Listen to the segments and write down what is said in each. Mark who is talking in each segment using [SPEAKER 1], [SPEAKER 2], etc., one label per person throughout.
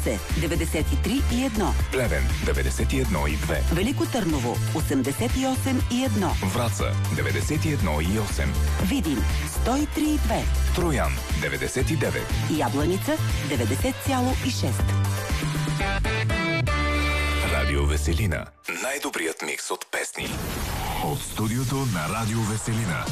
[SPEAKER 1] Русе 93,1.
[SPEAKER 2] Плевен 91,2.
[SPEAKER 1] Велико Търново 88,1.
[SPEAKER 2] Враца 91,8.
[SPEAKER 1] Видин 103,2.
[SPEAKER 2] Троян 99.
[SPEAKER 1] Ябланица 90,6.
[SPEAKER 2] Радио Веселина. Най-добрият микс от песни. От студиото на Радио Веселина.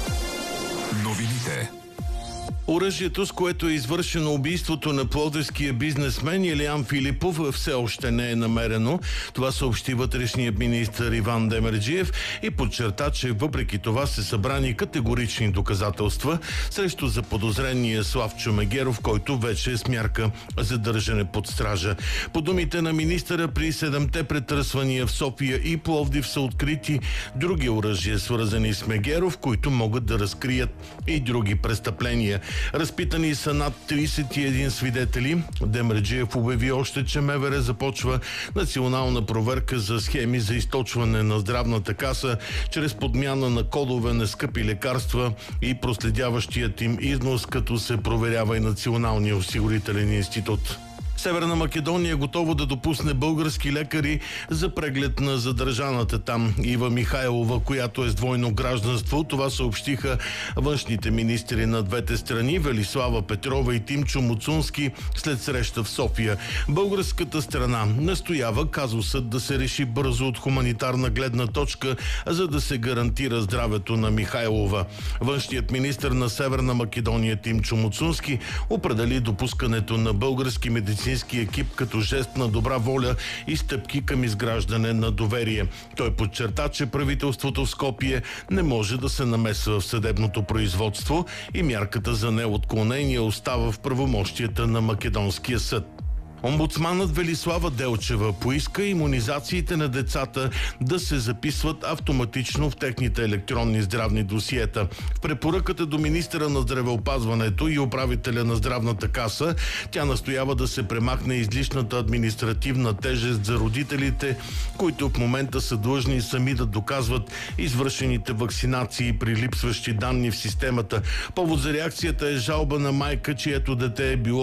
[SPEAKER 2] Новините.
[SPEAKER 3] Оръжието, с което е извършено убийството на пловдивския бизнесмен Илиян Филипов, все още не е намерено. Това съобщи вътрешният министър Иван Демерджиев и подчерта, че въпреки това се събрани категорични доказателства срещу заподозрения Славчо Мегеров, който вече е с мярка за държане под стража. По думите на министъра, при 7-те претърсвания в София и Пловдив са открити други оръжия, свързани с Мегеров, които могат да разкрият и други престъпления. Разпитани са над 31 свидетели. Демерджиев обяви още, че МВР започва национална проверка за схеми за източване на здравната каса чрез подмяна на кодове на скъпи лекарства и проследяващият им износ, като се проверява и Националния осигурителен институт. Северна Македония е готова да допусне български лекари за преглед на задържаната там Ива Михайлова, която е с двойно гражданство. Това съобщиха външните министри на двете страни Велислава Петрова и Тимчо Муцунски след среща в София. Българската страна настоява казусът да се реши бързо от хуманитарна гледна точка, за да се гарантира здравето на Михайлова. Външният министър на Северна Македония Тимчо Муцунски определи допускането на български медицински екип като жест на добра воля и стъпки към изграждане на доверие. Той подчерта, че правителството в Скопие не може да се намесва в съдебното производство и мярката за неотклонение остава в правомощията на Македонския съд. Омбудсманът Велислава Делчева поиска имунизациите на децата да се записват автоматично в техните електронни здравни досиета. В препоръката до министъра на здравеопазването и управителя на здравната каса тя настоява да се премахне излишната административна тежест за родителите, които в момента са длъжни сами да доказват извършените вакцинации при липсващи данни в системата. Повод за реакцията е жалба на майка, чието дете е било